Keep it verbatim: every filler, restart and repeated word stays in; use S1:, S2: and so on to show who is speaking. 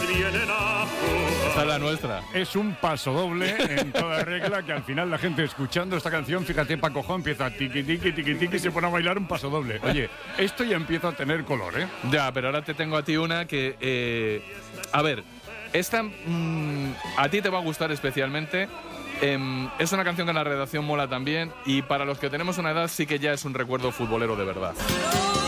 S1: vienen a jugar.
S2: Esta es la nuestra.
S3: Es un paso doble en toda regla que al final la gente escuchando esta canción, fíjate, Paco Jo empieza tiqui tiqui tiqui tiqui y se pone a bailar un paso doble. Oye, esto ya empieza a tener color, ¿eh?
S2: Ya, pero ahora te tengo a ti una que... Eh, a ver, esta mmm, a ti te va a gustar especialmente. Eh, es una canción que en la redacción mola también y para los que tenemos una edad sí que ya es un recuerdo futbolero de verdad.